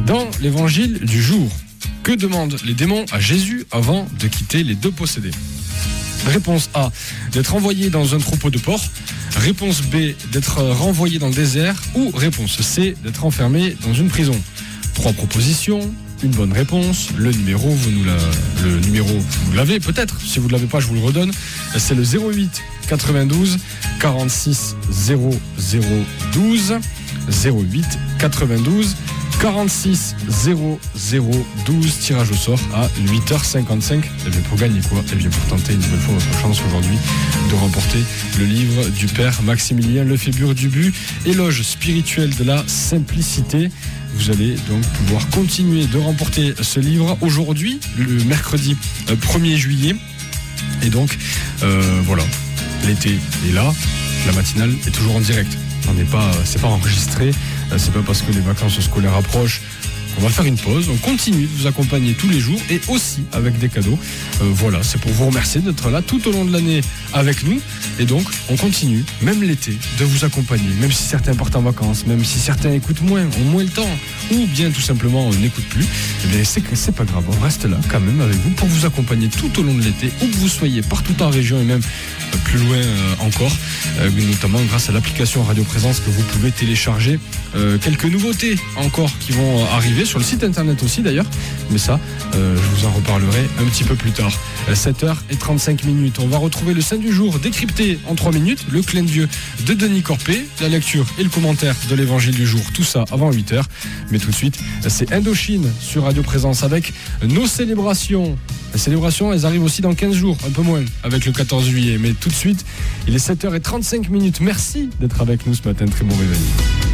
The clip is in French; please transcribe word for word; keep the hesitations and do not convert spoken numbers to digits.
Dans l'évangile du jour, que demandent les démons à Jésus avant de quitter les deux possédés? Réponse A, d'être envoyé dans un troupeau de porcs. Réponse B, d'être renvoyé dans le désert. Ou réponse C, d'être enfermé dans une prison. Trois propositions, une bonne réponse. Le numéro, vous nous la, le numéro, vous l'avez peut-être. Si vous ne l'avez pas, je vous le redonne. C'est le zéro huit quatre-vingt-douze quarante-six zéro zéro douze. zéro huit quatre-vingt-douze quarante-six zéro zéro douze. Tirage au sort à huit heures cinquante-cinq. Et bien pour gagner quoi? Et bien pour tenter une nouvelle fois votre chance aujourd'hui de remporter le livre du père Maximilien Lefébure-Dubu, Éloge spirituel de la simplicité. Vous allez donc pouvoir continuer de remporter ce livre aujourd'hui, le mercredi premier juillet. Et donc, euh, voilà, l'été est là, la matinale est toujours en direct. On n'est pas, c'est pas enregistré, c'est pas parce que les vacances scolaires approchent. On va faire une pause, on continue de vous accompagner tous les jours et aussi avec des cadeaux. Euh, voilà, c'est pour vous remercier d'être là tout au long de l'année avec nous. Et donc, on continue, même l'été, de vous accompagner, même si certains partent en vacances, même si certains écoutent moins, ont moins le temps, ou bien tout simplement euh, n'écoutent plus. Eh bien, c'est, c'est pas grave, on reste là quand même avec vous pour vous accompagner tout au long de l'été, où que vous soyez, partout en région et même euh, plus loin euh, encore, euh, notamment grâce à l'application Radio Présence que vous pouvez télécharger. Euh, quelques nouveautés encore qui vont euh, arriver sur le site internet aussi d'ailleurs, mais ça euh, je vous en reparlerai un petit peu plus tard. sept heures trente-cinq minutes, on va retrouver le Saint du jour décrypté en trois minutes, le clin d'yeux de Denis Corpé, la lecture et le commentaire de l'évangile du jour, tout ça avant huit heures. Mais tout de suite, c'est Indochine sur Radio Présence avec nos célébrations. Les célébrations, elles arrivent aussi dans quinze jours, un peu moins, avec le quatorze juillet. Mais tout de suite, il est sept heures trente-cinq minutes. Merci d'être avec nous ce matin, très bon réveil.